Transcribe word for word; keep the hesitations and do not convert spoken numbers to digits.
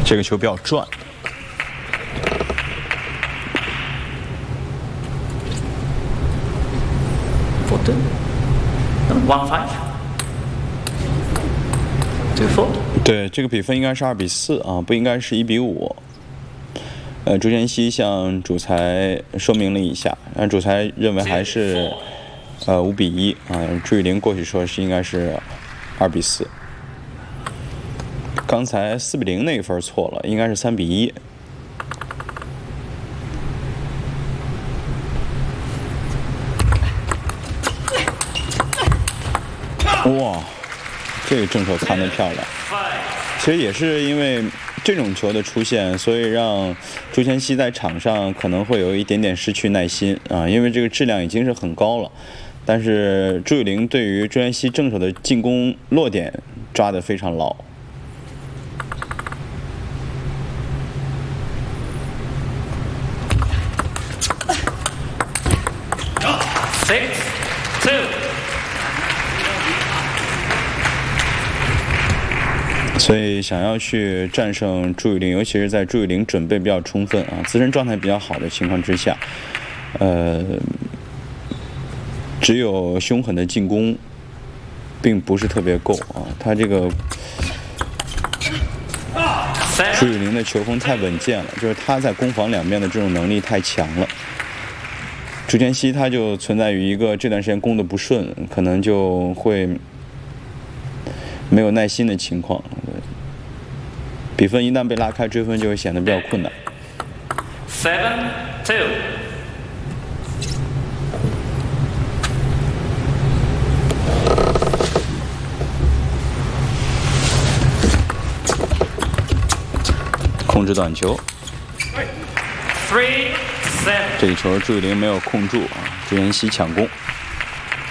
这个球比较转。 Four one five two four。 对，这个比分应该是二比四啊，不应该是一比五。呃，朱晨曦向主裁说明了一下，但主裁认为还是呃五比一啊。朱雨玲过去说是应该是二比四。刚才四比零那一分错了，应该是三比一。哇，这个正手看得漂亮。其实也是因为这种球的出现，所以让朱晨曦在场上可能会有一点点失去耐心啊，因为这个质量已经是很高了。但是朱雨玲对于朱晨曦正手的进攻落点抓得非常牢。 Six two。 所以想要去战胜朱雨玲，尤其是在朱雨玲准备比较充分啊、自身状态比较好的情况之下，呃，只有凶狠的进攻，并不是特别够啊。他这个朱雨玲的球风太稳健了，就是他在攻防两面的这种能力太强了。朱晨曦他就存在于一个这段时间攻得不顺，可能就会没有耐心的情况。比分一旦被拉开，追分就会显得比较困难。 Seven two。 控制短球。 Three seven。 这一球朱雨玲没有控住啊，朱晨曦抢攻。